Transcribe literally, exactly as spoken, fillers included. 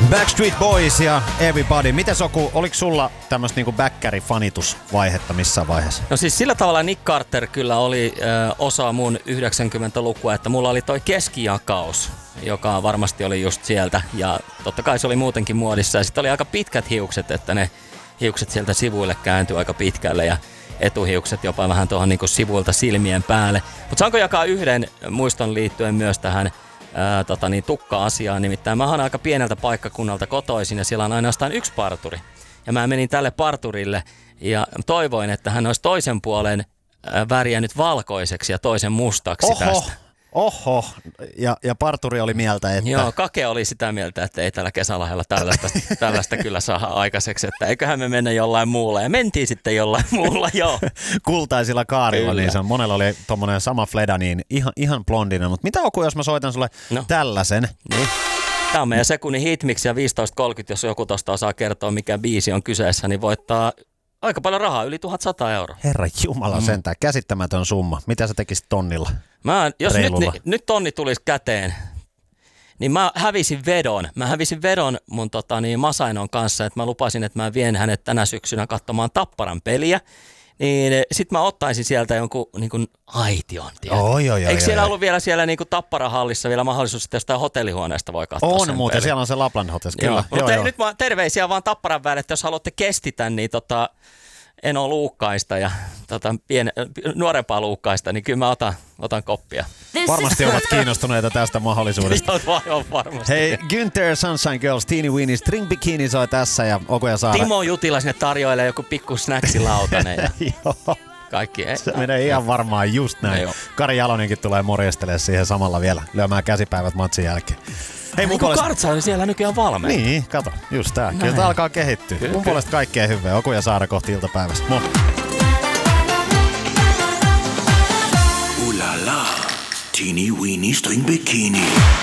Backstreet Boys ja Everybody. Mites Oku, oliko sulla tämmöistä niinku bäkkäri-fanitusvaihetta missään vaiheessa? No siis sillä tavalla Nick Carter kyllä oli ö, osa mun yhdeksänkymmentälukua, että mulla oli toi keskijakaus, joka varmasti oli just sieltä. Ja totta kai se oli muutenkin muodissa. Ja sitten oli aika pitkät hiukset, että ne hiukset sieltä sivuille kääntyi aika pitkälle ja etuhiukset jopa vähän tuohon niinku sivuilta silmien päälle. Mutta saanko jakaa yhden muiston liittyen myös tähän Ää, tota niin, tukka-asiaan, nimittäin mä oon aika pieneltä paikkakunnalta kotoisin ja siellä on ainoastaan yksi parturi. Ja mä menin tälle parturille ja toivoin, että hän olisi toisen puolen ää, värjännyt valkoiseksi ja toisen mustaksi Oho, tästä. Oho, ja, ja parturi oli mieltä, että... Joo, Kake oli sitä mieltä, että ei tällä kesälahdella tällaista, tällaista kyllä saa aikaiseksi, että eiköhän me mennä jollain muulla. Ja mentiin sitten jollain muulla, joo. Kultaisilla kaarilla, Kyllä. niin se on, monella oli tommonen sama fleda, niin ihan, ihan blondinen. Mutta mitä Oku, jos mä soitan sulle No. tällaisen? Niin. Tämä on meidän sekunnin hitmix ja viisitoista kolmekymmentä, jos joku tosta osaa kertoa, mikä biisi on kyseessä, niin voittaa aika paljon rahaa, yli tuhatsata euroa. Herra Jumala mm. sentään, käsittämätön summa. Mitä sä tekisit tonnilla? Mä, jos nyt, Reilulla. ni, nyt tonni tulisi käteen, niin mä hävisin vedon. Mä hävisin vedon mun tota, niin Masainon kanssa, että mä lupasin, että mä vien hänet tänä syksynä katsomaan Tapparan peliä. Niin sit mä ottaisin sieltä jonkun niin kuin aition, tiedätkö? Oi, oi, oi, Eikö siellä oi. ollut vielä siellä niin kuin Tapparahallissa vielä mahdollisuus, että jostain hotellihuoneesta voi katsoa On sen muuten, pelin? siellä on se Lapland Hotels, kyllä. Joo. Joo, Mutta joo. nyt mä terveisiä vaan Tapparan väelle, että jos haluatte kestitä, niin tota, Eno Luukkaista ja tota, piene, nuorempaa Luukkaista, niin kyllä mä otan, otan koppia. Varmasti ovat kiinnostuneita tästä mahdollisuudesta. Joo, on varmasti. Hei, Günther, Sunshine Girls, Teeny Weenie, String Bikini soi tässä ja Oku ja Saara. Timo Jutila sinne tarjoilee joku pikku snacksilautanen ja Joo, kaikki. Ei, se menee ihan varmaan just näin. No joo. Kari Jalonenkin tulee morjestelemaan siihen samalla vielä, lyömään käsipäivät matsin jälkeen. Hei, mun niin kuin puolesta... Kartsa on siellä nykyään valmiina. Niin, kato, just tää. Kyllä Näin. tää alkaa kehittyä. Kyllä, Mun kyllä. puolesta kaikkea hyvää. Oku ja Saara kohti iltapäivästä. Moi. Ooh la la, teeny weeny string bikini.